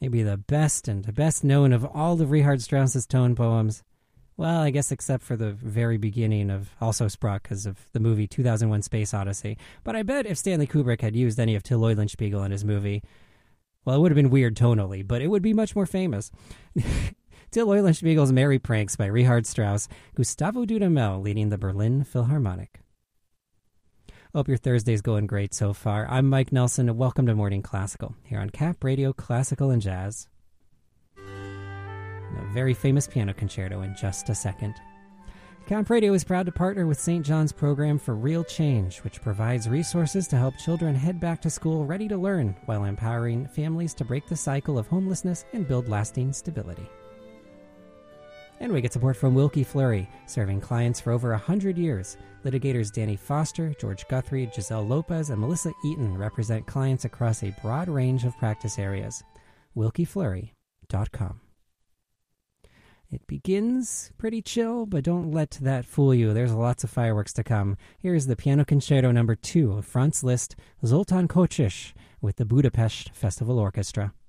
Maybe the best known of all of Richard Strauss's tone poems. Well, I guess except for the very beginning of Also Sprach because of the movie 2001 Space Odyssey. But I bet if Stanley Kubrick had used any of Till Eulenspiegel in his movie, well, it would have been weird tonally, but it would be much more famous. Till Eulenspiegel's Merry Pranks by Richard Strauss, Gustavo Dudamel leading the Berlin Philharmonic. Hope your Thursday's going great so far. I'm Mike Nelson, and welcome to Morning Classical, here on Cap Radio Classical and Jazz. A very famous piano concerto in just a second. Cap Radio is proud to partner with St. John's Program for Real Change, which provides resources to help children head back to school ready to learn while empowering families to break the cycle of homelessness and build lasting stability. And we get support from Wilkie Fleury, serving clients for over 100 years. Litigators Danny Foster, George Guthrie, Giselle Lopez, and Melissa Eaton represent clients across a broad range of practice areas. WilkieFleury.com. It begins pretty chill, but don't let that fool you. There's lots of fireworks to come. Here's the Piano Concerto No. 2 of Franz Liszt, Zoltán Kocsis, with the Budapest Festival Orchestra.